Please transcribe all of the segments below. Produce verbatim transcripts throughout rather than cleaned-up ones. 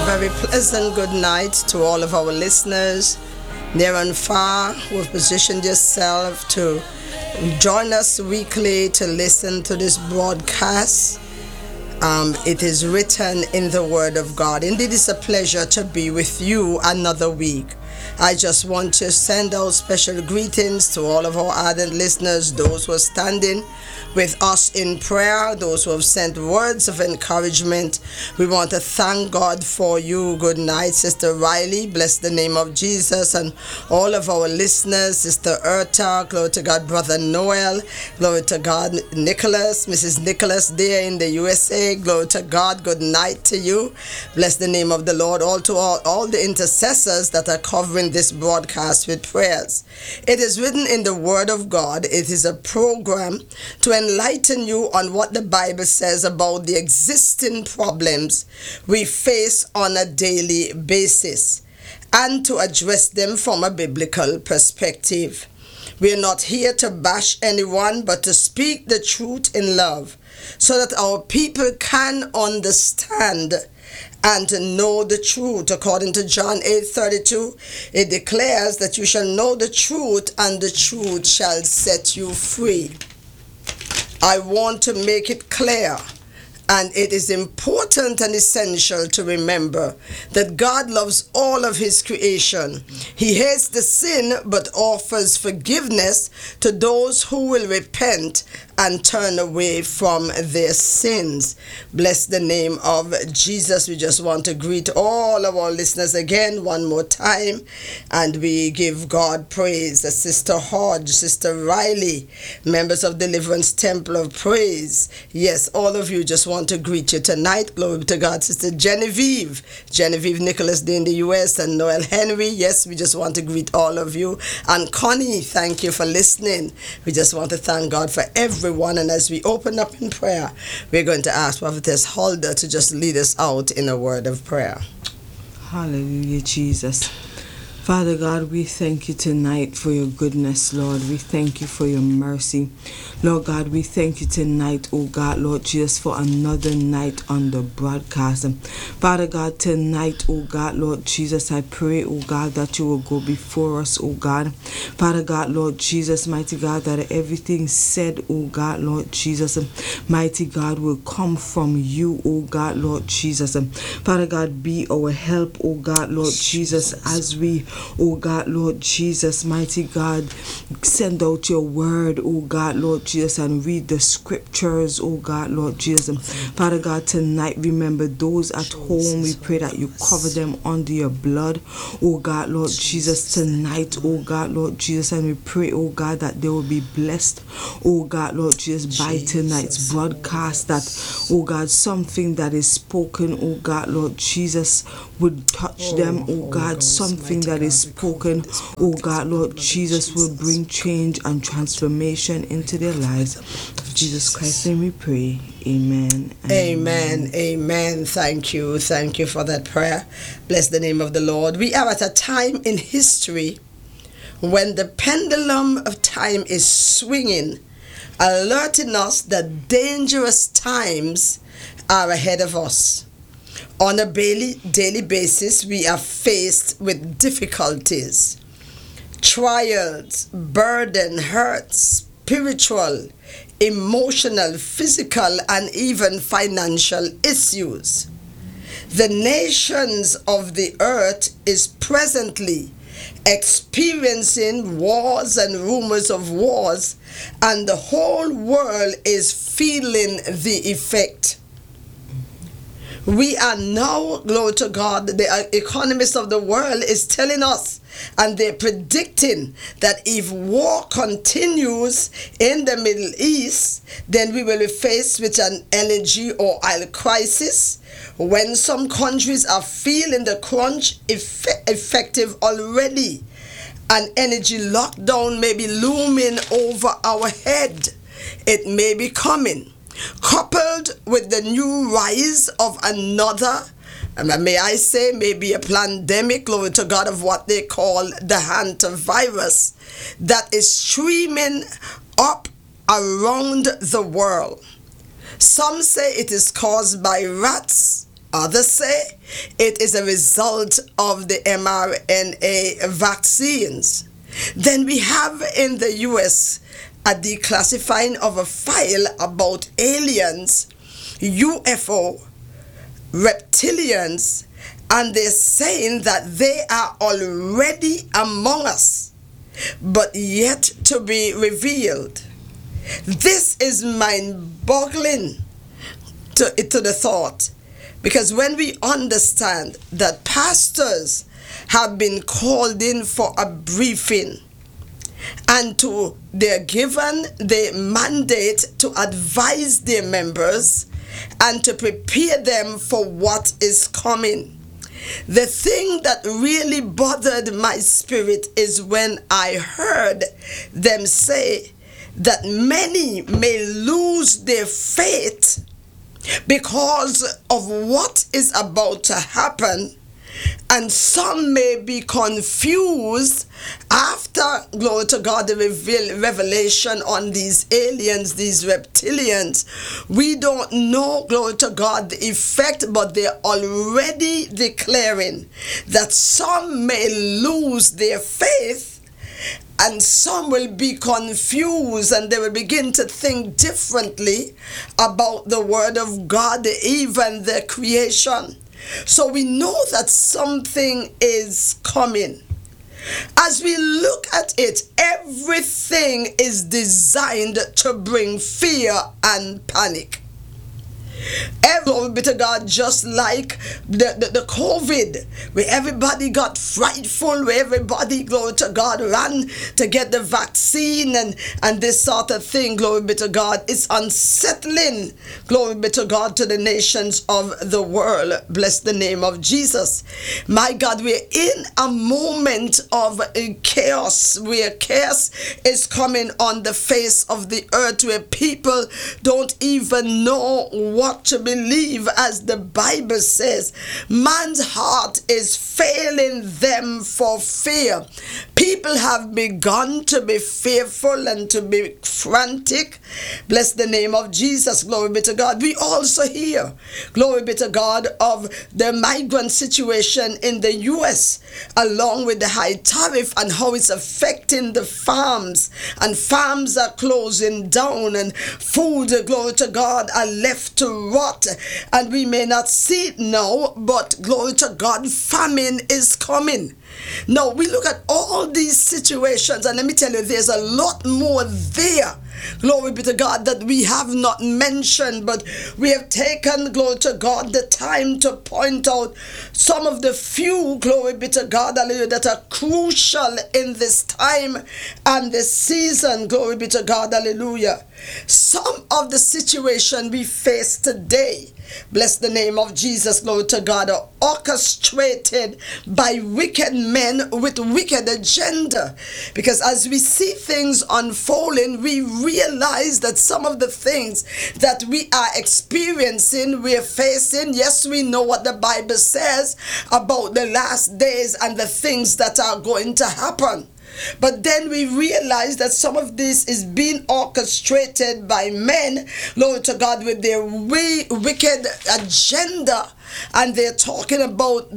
very pleasant good night to all of our listeners near and far who have positioned yourself to join us weekly to listen to this broadcast. Um, it is written in the Word of God. Indeed, it's a pleasure to be with you another week. I just want to send out special greetings to all of our ardent listeners, those who are standing with us in prayer, those who have sent words of encouragement. We want to thank God for you. Good night, Sister Riley. Bless the name of Jesus. And all of our listeners, Sister Erta, glory to God, Brother Noel, glory to God, Nicholas, Missus Nicholas there in the U S A, glory to God. Good night to you. Bless the name of the Lord. All to all, all the intercessors that are covering this broadcast with prayers. It is written in the Word of God. It is a program to enlighten you on what the Bible says about the existing problems we face on a daily basis and to address them from a biblical perspective. We are not here to bash anyone, but to speak the truth in love so that our people can understand and to know the truth. According to John eight thirty-two, it declares that you shall know the truth and the truth shall set you free. I want to make it clear, and it is important and essential to remember that God loves all of his creation. He hates the sin but offers forgiveness to those who will repent and turn away from their sins. Bless the name of Jesus. We just want to greet all of our listeners again one more time, and we give God praise. Sister Hodge, Sister Riley, members of Deliverance Temple of Praise. Yes, all of you, just want to greet you tonight. Glory to God. Sister Genevieve, Genevieve Nicholas there in the U S, and Noel Henry. Yes, we just want to greet all of you. And Connie, thank you for listening. We just want to thank God for everyone. And as we open up in prayer, we're going to ask Prophetess Huldah to just lead us out in a word of prayer. Hallelujah, Jesus. Father God, we thank you tonight for your goodness, Lord. We thank you for your mercy. Lord God, we thank you tonight, oh God, Lord Jesus, for another night on the broadcast. Father God, tonight, oh God, Lord Jesus, I pray, oh God, that you will go before us, oh God. Father God, Lord Jesus, mighty God, that everything said, oh God, Lord Jesus, mighty God, will come from you, oh God, Lord Jesus. Father God, be our help, oh God, Lord Jesus, as we oh God, Lord Jesus, mighty God, send out your word, oh God, Lord Jesus, and read the scriptures, oh God, Lord Jesus. Father God, tonight, remember those at home. We pray that you cover them under your blood, oh God, Lord Jesus, tonight, oh God, Lord Jesus, and we pray, oh God, that they will be blessed, oh God, Lord Jesus, by tonight's broadcast, that, oh God, something that is spoken, oh God, Lord Jesus, would touch them, oh God, something that is spoken, oh God, Lord Jesus, will bring change and transformation into their lives. In Jesus Christ's name we pray. Amen. Amen. Amen. Thank you. Thank you for that prayer. Bless the name of the Lord. We are at a time in history when the pendulum of time is swinging, alerting us that dangerous times are ahead of us. On a daily, daily basis, we are faced with difficulties, trials, burden, hurt, spiritual, emotional, physical, and even financial issues. The nations of the earth is presently experiencing wars and rumors of wars, and the whole world is feeling the effect. We are now, glory to God, the economists of the world is telling us, and they're predicting that if war continues in the Middle East, then we will be faced with an energy or oil crisis. When some countries are feeling the crunch eff- effective already, an energy lockdown may be looming over our head. It may be coming, coupled with the new rise of another, and may I say maybe a pandemic, glory to God, of what they call the hantavirus, that is streaming up around the world. Some say it is caused by rats, others say it is a result of the M R N A vaccines. Then we have in the U S a declassifying of a file about aliens, U F O, reptilians, and they're saying that they are already among us, but yet to be revealed. This is mind-boggling to, to the thought, because when we understand that pastors have been called in for a briefing, and to they're given the mandate to advise their members and to prepare them for what is coming. The thing that really bothered my spirit is when I heard them say that many may lose their faith because of what is about to happen, and some may be confused after, glory to God, the reveal, revelation on these aliens, these reptilians. We don't know, glory to God, the effect, but they're already declaring that some may lose their faith, and some will be confused, and they will begin to think differently about the word of God, even the creation. So we know that something is coming. As we look at it, everything is designed to bring fear and panic. Glory be to God, just like the, the, the COVID, where everybody got frightful, where everybody, glory to God, ran to get the vaccine and, and this sort of thing, glory be to God. It's unsettling, glory be to God, to the nations of the world. Bless the name of Jesus. My God, we're in a moment of chaos, where chaos is coming on the face of the earth, where people don't even know what to believe. As the Bible says, man's heart is failing them for fear. People have begun to be fearful and to be frantic. Bless the name of Jesus. Glory be to God. We also hear, glory be to God, of the migrant situation in the U S, along with the high tariff and how it's affecting the farms, and farms are closing down, and food, glory to God, are left to rot, and we may not see it now, but glory to God, famine is coming. Now we look at all these situations, and let me tell you, there's a lot more there, glory be to God, that we have not mentioned, but we have taken, glory to God, the time to point out some of the few, glory be to God, hallelujah, that are crucial in this time and this season, glory be to God, hallelujah. Some of the situation we face today, bless the name of Jesus, glory to God, are orchestrated by wicked men with wicked agenda. Because as we see things unfolding, we realize that some of the things that we are experiencing, we're facing, yes, we know what the Bible says about the last days and the things that are going to happen. But then we realize that some of this is being orchestrated by men, Lord to God, with their wicked agenda. And they're talking about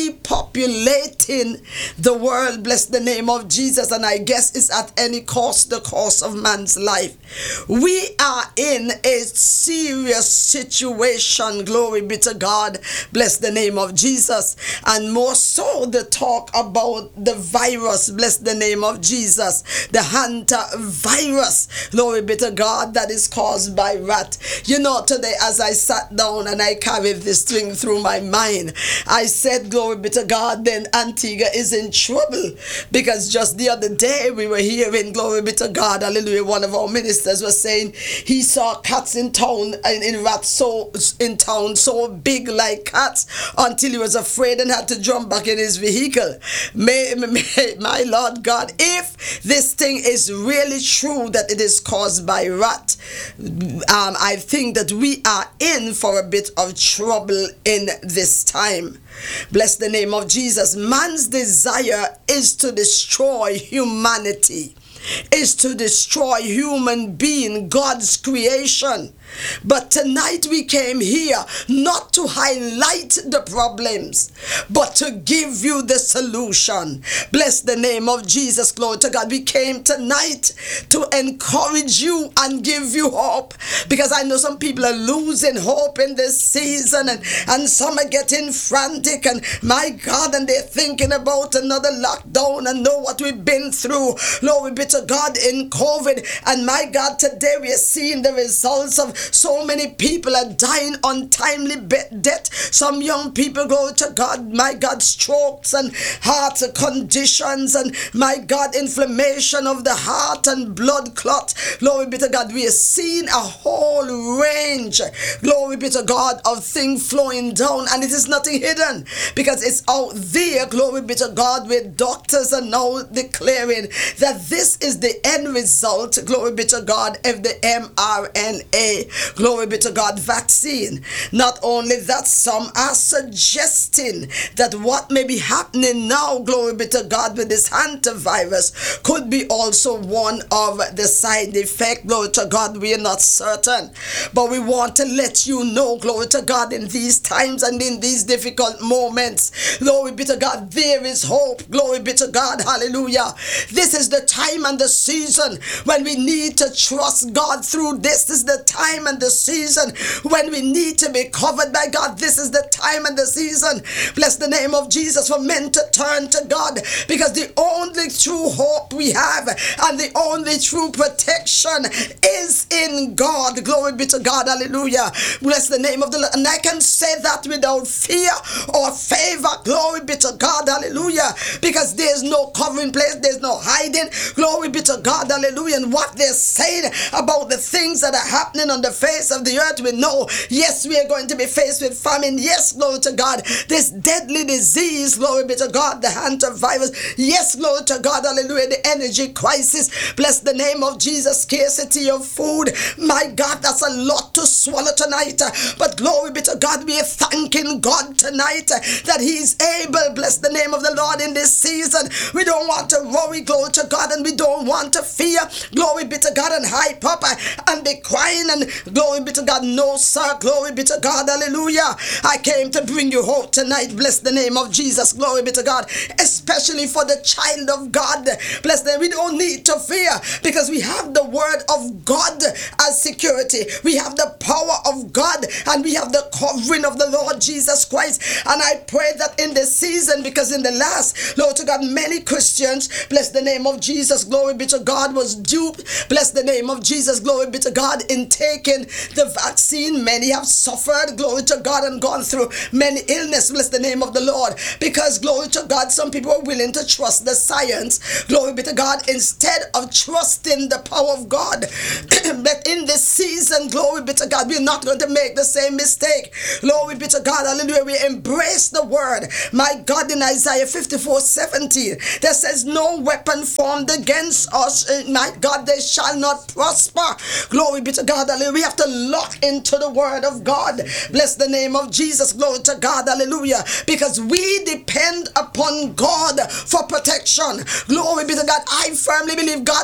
depopulating the world. Bless the name of Jesus. And I guess it's at any cost, the cost of man's life. We are in a serious situation. Glory be to God. Bless the name of Jesus. And more so the talk about the virus. Bless the name of Jesus. The Hanta virus. Glory be to God, that is caused by rat. You know, today as I sat down and I carried this thing through my mind, I said, glory be to God, then Antigua is in trouble, because just the other day we were hearing, glory be to God, hallelujah, one of our ministers was saying he saw cats in town, and in rats so in town so big like cats, until he was afraid and had to jump back in his vehicle. May, may my Lord God, if this thing is really true that it is caused by rat, um, I think that we are in for a bit of trouble in this time. Bless the name of Jesus. Man's desire is to destroy humanity. is to destroy human being, God's creation. But tonight we came here not to highlight the problems, but to give you the solution. Bless the name of Jesus. Glory to God. We came tonight to encourage you and give you hope, because I know some people are losing hope in this season, and, and some are getting frantic, and my God, and they're thinking about another lockdown and know what we've been through. Glory be to God in COVID. And my God, today we are seeing the results of so many people are dying untimely death. Some young people, go to God, my God, strokes and heart conditions, and my God, inflammation of the heart and blood clot. Glory be to God. We are seeing a whole range, glory be to God, of things flowing down, and it is nothing hidden, because it's out there, glory be to God, with doctors are now declaring that this is the end result, glory be to God, of the M R N A, glory be to God, vaccine. Not only that, some are suggesting that what may be happening now, glory be to God, with this antivirus could be also one of the side effects. Glory to God, we are not certain, but we want to let you know, glory to God, in these times and in these difficult moments, glory be to God, there is hope. Glory be to God. Hallelujah. This is the time and the season when we need to trust God through this. This is the time and the season when we need to be covered by God. This is the time and the season, bless the name of Jesus, for men to turn to God, because the only true hope we have and the only true protection is in God. Glory be to God. Hallelujah. Bless the name of the Lord. And I can say that without fear or favor. Glory be to God. Hallelujah. Because there's no covering place, there's no hiding. Glory be to God. Hallelujah. And what they're saying about the things that are happening on the face of the earth, we know, yes, we are going to be faced with famine. Yes, glory to God, this deadly disease, glory be to God, the hantavirus. Yes, glory to God, hallelujah, the energy crisis. Bless the name of Jesus, scarcity of food. My God, that's a lot to swallow tonight. But glory be to God, we are thanking God tonight that He's able. Bless the name of the Lord in this season. We don't want to worry, glory to God, and we don't want to fear. Glory be to God, and hype up and be crying, and glory be to God. No, sir. Glory be to God. Hallelujah. I came to bring you hope tonight. Bless the name of Jesus. Glory be to God. Especially for the child of God. Bless them. We don't need to fear, because we have the word of God as security. We have the power of God, and we have the covering of the Lord Jesus Christ. And I pray that in this season, because in the last, Lord to God, many Christians, bless the name of Jesus, glory be to God, was duped. Bless the name of Jesus, glory be to God, in taking the vaccine. Many have suffered, glory to God, and gone through many illness. Bless the name of the Lord, because glory to God, some people are willing to trust the science, glory be to God, instead of trusting the power of God. But in this season, glory be to God, we're not going to make the same mistake. Glory be to God, hallelujah. We embrace the word, my God, in Isaiah fifty-four seventeen, that says, no weapon formed against us, my God, they shall not prosper. Glory be to God, hallelujah. We have to lock into the word of God. Bless the name of Jesus, glory to God, hallelujah, because we depend upon God for protection. Glory be to God. I firmly believe God